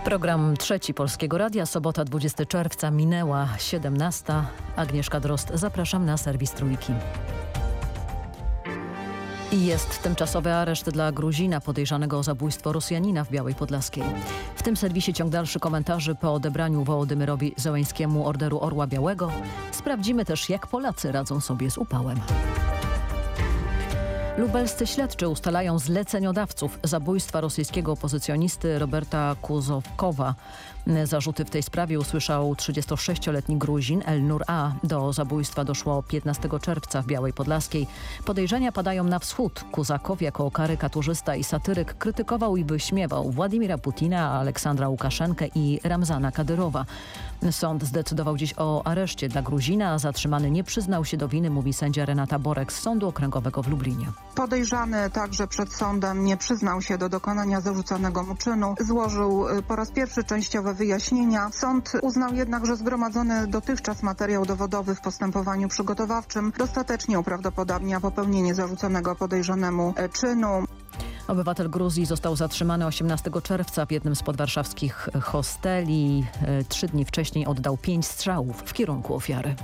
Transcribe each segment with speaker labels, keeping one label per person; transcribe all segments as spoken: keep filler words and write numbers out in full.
Speaker 1: Program Trzeci Polskiego Radia, sobota dwudziestego czerwca, minęła siedemnasta. Agnieszka Drozd, zapraszam na serwis Trójki. I jest tymczasowy areszt dla Gruzina podejrzanego o zabójstwo Rosjanina w Białej Podlaskiej. W tym serwisie ciąg dalszy komentarzy po odebraniu Wołodymyrowi Zełenskiemu Orderu Orła Białego. Sprawdzimy też, jak Polacy radzą sobie z upałem. Lubelscy śledczy ustalają zleceniodawców zabójstwa rosyjskiego opozycjonisty Roberta Kuzowkowa. Zarzuty w tej sprawie usłyszał trzydziestosześcioletni Gruzin El-Nur A. Do zabójstwa doszło piętnastego czerwca w Białej Podlaskiej. Podejrzenia padają na wschód. Kuzakow jako karykaturzysta i satyryk krytykował i wyśmiewał Władimira Putina, Aleksandra Łukaszenkę i Ramzana Kadyrowa. Sąd zdecydował dziś o areszcie dla Gruzina, a zatrzymany nie przyznał się do winy, mówi sędzia Renata Borek z Sądu Okręgowego w Lublinie.
Speaker 2: Podejrzany także przed sądem nie przyznał się do dokonania zarzucanego mu czynu. Złożył po raz pierwszy częściowe wyjaśnienia. Sąd uznał jednak, że zgromadzony dotychczas materiał dowodowy w postępowaniu przygotowawczym dostatecznie uprawdopodobnia popełnienie zarzuconego podejrzanemu czynu.
Speaker 1: Obywatel Gruzji został zatrzymany osiemnastego czerwca w jednym z podwarszawskich hosteli. Trzy dni wcześniej oddał pięć strzałów w kierunku ofiary.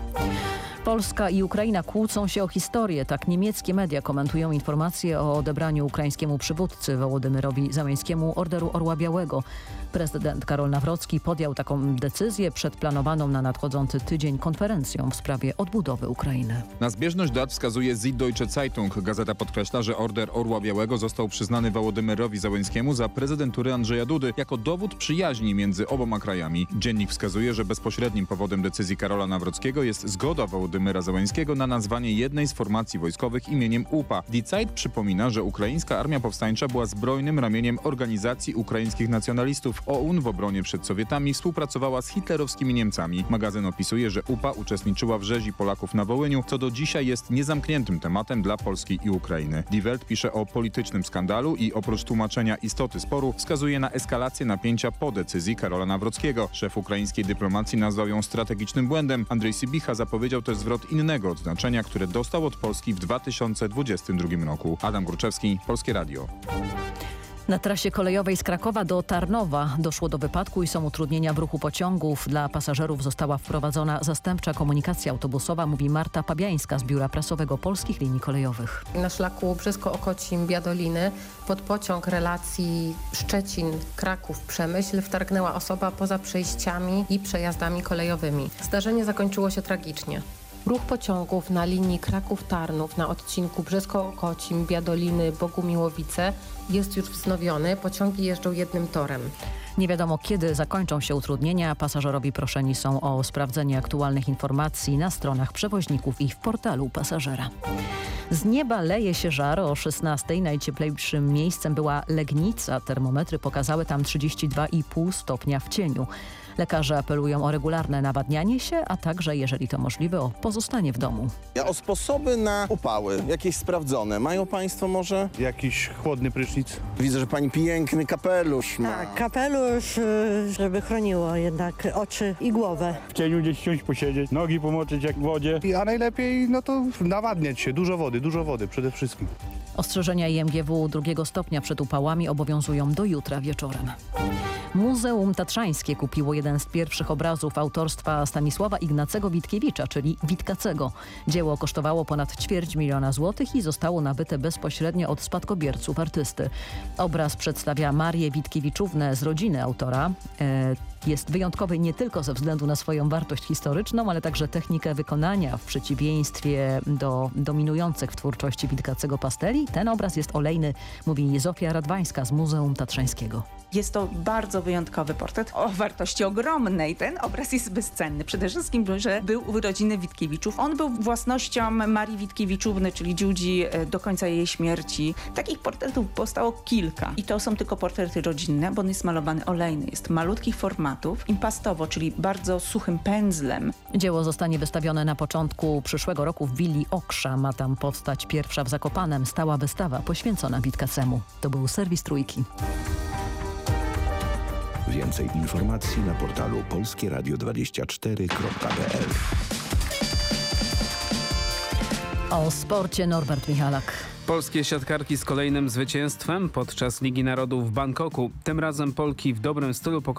Speaker 1: Polska i Ukraina kłócą się o historię. Tak niemieckie media komentują informacje o odebraniu ukraińskiemu przywódcy Wołodymyrowi Zełenskiemu Orderu Orła Białego. Prezydent Karol Nawrocki podjął taką decyzję przed planowaną na nadchodzący tydzień konferencją w sprawie odbudowy Ukrainy.
Speaker 3: Na zbieżność dat wskazuje Süddeutsche Zeitung. Gazeta podkreśla, że Order Orła Białego został przyznany Wołodymyrowi Zełenskiemu za prezydentury Andrzeja Dudy jako dowód przyjaźni między oboma krajami. Dziennik wskazuje, że bezpośrednim powodem decyzji Karola Nawrockiego jest zgoda Wołodymyra Zełenskiego na nazwanie jednej z formacji wojskowych imieniem U P A. Die Zeit przypomina, że ukraińska armia powstańcza była zbrojnym ramieniem Organizacji Ukraińskich Nacjonalistów. O U N w obronie przed Sowietami współpracowała z hitlerowskimi Niemcami. Magazyn opisuje, że U P A uczestniczyła w rzezi Polaków na Wołyniu, co do dzisiaj jest niezamkniętym tematem dla Polski i Ukrainy. Die Welt pisze o politycznym skandalu i oprócz tłumaczenia istoty sporu wskazuje na eskalację napięcia po decyzji Karola Nawrockiego. Szef ukraińskiej dyplomacji nazwał ją strategicznym błędem. Andrzej Sybicha zapowiedział też zwrot innego odznaczenia, które dostał od Polski w dwa tysiące dwudziestym drugim roku. Adam Gruczewski, Polskie Radio.
Speaker 1: Na trasie kolejowej z Krakowa do Tarnowa doszło do wypadku i są utrudnienia w ruchu pociągów. Dla pasażerów została wprowadzona zastępcza komunikacja autobusowa, mówi Marta Pabiańska z Biura Prasowego Polskich Linii Kolejowych.
Speaker 4: Na szlaku Brzesko-Okocim-Biadoliny pod pociąg relacji Szczecin-Kraków-Przemyśl wtargnęła osoba poza przejściami i przejazdami kolejowymi. Zdarzenie zakończyło się tragicznie. Ruch pociągów na linii Kraków-Tarnów na odcinku Brzesko-Okocim, Biadoliny, Bogumiłowice jest już wznowiony. Pociągi jeżdżą jednym torem.
Speaker 1: Nie wiadomo, kiedy zakończą się utrudnienia. Pasażerowie proszeni są o sprawdzenie aktualnych informacji na stronach przewoźników i w portalu pasażera. Z nieba leje się żar. O szesnastej najcieplejszym miejscem była Legnica. Termometry pokazały tam trzydzieści dwa i pół stopnia w cieniu. Lekarze apelują o regularne nawadnianie się, a także, jeżeli to możliwe, o pozostanie w domu.
Speaker 5: O sposoby na upały, jakieś sprawdzone. Mają państwo może?
Speaker 6: Jakiś chłodny prysznic.
Speaker 5: Widzę, że pani piękny kapelusz ma.
Speaker 7: Tak, kapelusz, żeby chroniło jednak oczy i głowę.
Speaker 6: W cieniu gdzieś siąść, posiedzieć, nogi pomoczyć jak w wodzie. A najlepiej no to nawadniać się, dużo wody, dużo wody przede wszystkim.
Speaker 1: Ostrzeżenia I M G W drugiego stopnia przed upałami obowiązują do jutra wieczorem. Muzeum Tatrzańskie kupiło jeden z pierwszych obrazów autorstwa Stanisława Ignacego Witkiewicza, czyli Witkacego. Dzieło kosztowało ponad ćwierć miliona złotych i zostało nabyte bezpośrednio od spadkobierców artysty. Obraz przedstawia Marię Witkiewiczównę z rodziny autora. E, Jest wyjątkowy nie tylko ze względu na swoją wartość historyczną, ale także technikę wykonania w przeciwieństwie do dominujących w twórczości Witkacego pasteli. Ten obraz jest olejny, mówi Zofia Radwańska z Muzeum Tatrzańskiego.
Speaker 8: Jest to bardzo wyjątkowy portret o wartości ogromnej. Ten obraz jest bezcenny. Przede wszystkim, że był u rodziny Witkiewiczów. On był własnością Marii Witkiewiczówny, czyli Dziudzi, do końca jej śmierci. Takich portretów powstało kilka. I to są tylko portrety rodzinne, bo on jest malowany olejny. Jest malutkich formatów, impastowo, czyli bardzo suchym pędzlem.
Speaker 1: Dzieło zostanie wystawione na początku przyszłego roku w willi Okrza. Ma tam powstać pierwsza w Zakopanem stała wystawa poświęcona Witkacemu. To był serwis Trójki.
Speaker 9: Więcej informacji na portalu polskie radio dwadzieścia cztery kropka p l.
Speaker 1: O sporcie Norbert Michalak.
Speaker 10: Polskie siatkarki z kolejnym zwycięstwem podczas Ligi Narodów w Bangkoku. Tym razem Polki w dobrym stylu pokonały